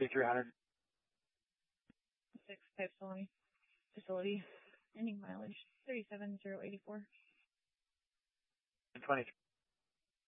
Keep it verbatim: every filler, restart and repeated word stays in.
three hundred. Six Pipe Salami facility. Ending mileage thirty-seven zero eighty-four. twenty-three.